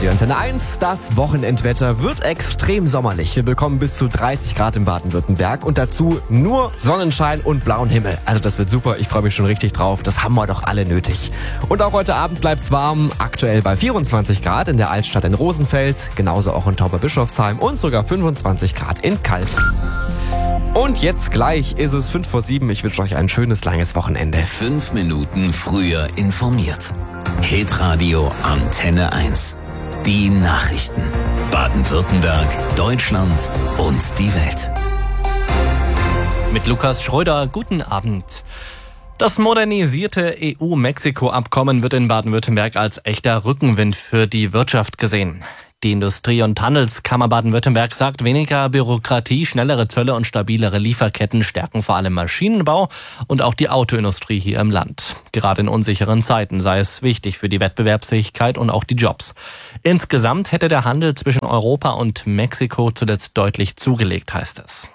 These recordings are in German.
Hitradio Antenne 1. Das Wochenendwetter wird extrem sommerlich. Wir bekommen bis zu 30 Grad in Baden-Württemberg und dazu nur Sonnenschein und blauen Himmel. Also das wird super, ich freue mich schon richtig drauf. Das haben wir doch alle nötig. Und auch heute Abend bleibt's warm, aktuell bei 24 Grad in der Altstadt in Rosenfeld, genauso auch in Tauberbischofsheim und sogar 25 Grad in Kalk. Und jetzt gleich ist es 5 vor 7. Ich wünsche euch ein schönes, langes Wochenende. 5 Minuten früher informiert. Hitradio Antenne 1. Die Nachrichten. Baden-Württemberg, Deutschland und die Welt. Mit Lukas Schröder, guten Abend. Das modernisierte EU-Mexiko-Abkommen wird in Baden-Württemberg als echter Rückenwind für die Wirtschaft gesehen. Die Industrie- und Handelskammer Baden-Württemberg sagt, weniger Bürokratie, schnellere Zölle und stabilere Lieferketten stärken vor allem Maschinenbau und auch die Autoindustrie hier im Land. Gerade in unsicheren Zeiten sei es wichtig für die Wettbewerbsfähigkeit und auch die Jobs. Insgesamt hätte der Handel zwischen Europa und Mexiko zuletzt deutlich zugelegt, heißt es.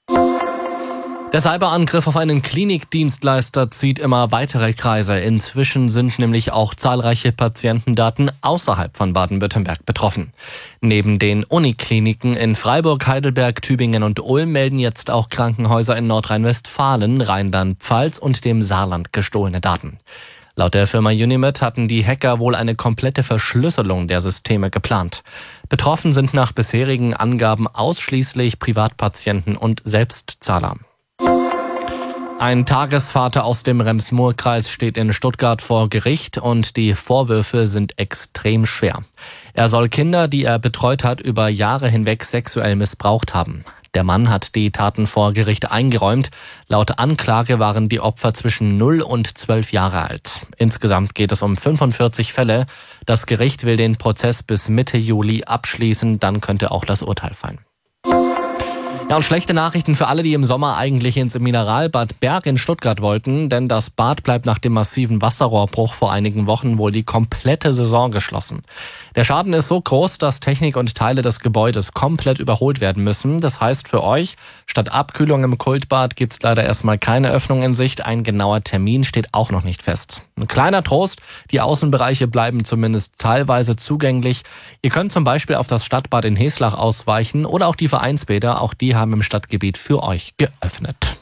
Der Cyberangriff auf einen Klinikdienstleister zieht immer weitere Kreise. Inzwischen sind nämlich auch zahlreiche Patientendaten außerhalb von Baden-Württemberg betroffen. Neben den Unikliniken in Freiburg, Heidelberg, Tübingen und Ulm melden jetzt auch Krankenhäuser in Nordrhein-Westfalen, Rheinland-Pfalz und dem Saarland gestohlene Daten. Laut der Firma Unimed hatten die Hacker wohl eine komplette Verschlüsselung der Systeme geplant. Betroffen sind nach bisherigen Angaben ausschließlich Privatpatienten und Selbstzahler. Ein Tagesvater aus dem Rems-Murr-Kreis steht in Stuttgart vor Gericht und die Vorwürfe sind extrem schwer. Er soll Kinder, die er betreut hat, über Jahre hinweg sexuell missbraucht haben. Der Mann hat die Taten vor Gericht eingeräumt. Laut Anklage waren die Opfer zwischen 0 und 12 Jahre alt. Insgesamt geht es um 45 Fälle. Das Gericht will den Prozess bis Mitte Juli abschließen, dann könnte auch das Urteil fallen. Ja, und schlechte Nachrichten für alle, die im Sommer eigentlich ins Mineralbad Berg in Stuttgart wollten, denn das Bad bleibt nach dem massiven Wasserrohrbruch vor einigen Wochen wohl die komplette Saison geschlossen. Der Schaden ist so groß, dass Technik und Teile des Gebäudes komplett überholt werden müssen. Das heißt für euch, statt Abkühlung im Kultbad gibt's leider erstmal keine Öffnung in Sicht. Ein genauer Termin steht auch noch nicht fest. Ein kleiner Trost, die Außenbereiche bleiben zumindest teilweise zugänglich. Ihr könnt zum Beispiel auf das Stadtbad in Heslach ausweichen oder auch die Vereinsbäder, auch die haben im Stadtgebiet für euch geöffnet.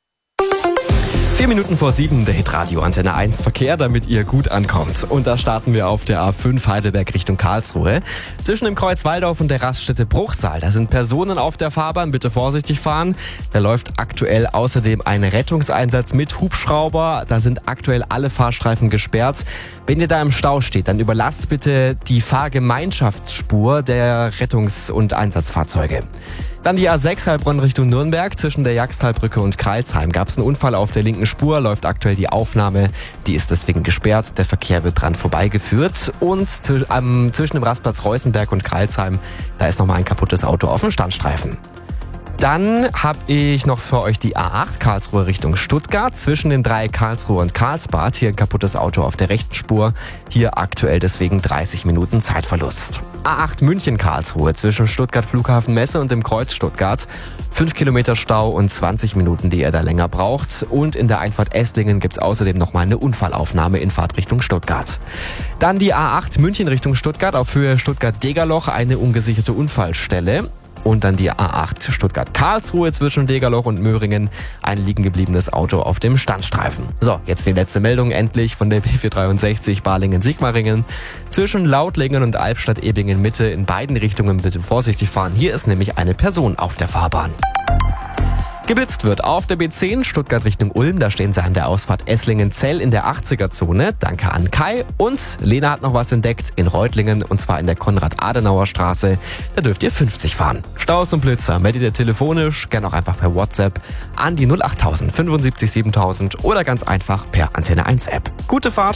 4 Minuten vor 7, der Hitradio Antenne 1 Verkehr, damit ihr gut ankommt. Und da starten wir auf der A5 Heidelberg Richtung Karlsruhe. Zwischen dem Kreuz Waldorf und der Raststätte Bruchsal, da sind Personen auf der Fahrbahn, bitte vorsichtig fahren. Da läuft aktuell außerdem ein Rettungseinsatz mit Hubschrauber. Da sind aktuell alle Fahrstreifen gesperrt. Wenn ihr da im Stau steht, dann überlasst bitte die Fahrgemeinschaftsspur der Rettungs- und Einsatzfahrzeuge. Dann die A6 Heilbronn Richtung Nürnberg. Zwischen der Jagstalbrücke und Kreilsheim gab es einen Unfall auf der linken Spur. Läuft aktuell die Aufnahme. Die ist deswegen gesperrt. Der Verkehr wird dran vorbeigeführt. Und zwischen dem Rastplatz Reusenberg und Kreilsheim, da ist nochmal ein kaputtes Auto auf dem Standstreifen. Dann habe ich noch für euch die A8 Karlsruhe Richtung Stuttgart. Zwischen den Dreieck Karlsruhe und Karlsbad hier ein kaputtes Auto auf der rechten Spur. Hier aktuell deswegen 30 Minuten Zeitverlust. A8 München Karlsruhe zwischen Stuttgart Flughafen Messe und dem Kreuz Stuttgart. 5 Kilometer Stau und 20 Minuten, die ihr da länger braucht. Und in der Einfahrt Esslingen gibt es außerdem nochmal eine Unfallaufnahme in Fahrtrichtung Stuttgart. Dann die A8 München Richtung Stuttgart auf Höhe Stuttgart-Degerloch, eine ungesicherte Unfallstelle. Und dann die A8 Stuttgart-Karlsruhe zwischen Degerloch und Möhringen. Ein liegen gebliebenes Auto auf dem Standstreifen. So, jetzt die letzte Meldung endlich von der B463 Balingen-Sigmaringen. Zwischen Lautlingen und Albstadt-Ebingen-Mitte in beiden Richtungen bitte vorsichtig fahren. Hier ist nämlich eine Person auf der Fahrbahn. Geblitzt wird auf der B10 Stuttgart Richtung Ulm. Da stehen sie an der Ausfahrt Esslingen-Zell in der 80er-Zone. Danke an Kai. Und Lena hat noch was entdeckt in Reutlingen und zwar in der Konrad-Adenauer-Straße. Da dürft ihr 50 fahren. Staus und Blitzer meldet ihr telefonisch, gerne auch einfach per WhatsApp an die 08000 75 7000 oder ganz einfach per Antenne 1 App. Gute Fahrt!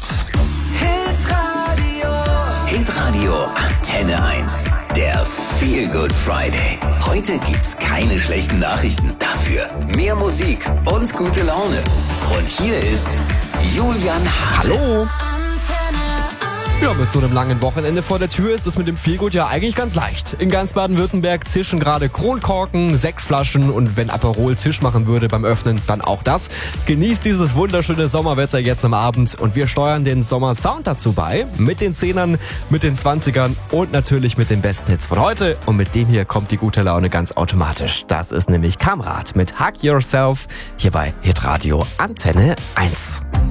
Hitradio Antenne 1. Der Feel Good Friday. Heute gibt's keine schlechten Nachrichten. Dafür mehr Musik und gute Laune. Und hier ist Julian Hase. Hallo! Ja, mit so einem langen Wochenende vor der Tür ist es mit dem Feelgood ja eigentlich ganz leicht. In ganz Baden-Württemberg zischen gerade Kronkorken, Sektflaschen und wenn Aperol Zisch machen würde beim Öffnen, dann auch das. Genießt dieses wunderschöne Sommerwetter jetzt am Abend und wir steuern den Sommersound dazu bei. Mit den 10ern, mit den 20ern und natürlich mit den besten Hits von heute. Und mit dem hier kommt die gute Laune ganz automatisch. Das ist nämlich Kamrat mit Hug Yourself hier bei Hitradio Antenne 1.